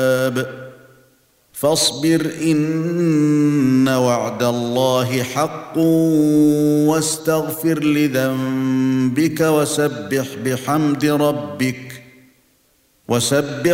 فاصبر إن وعد الله حق واستغفر لذنبك وسبح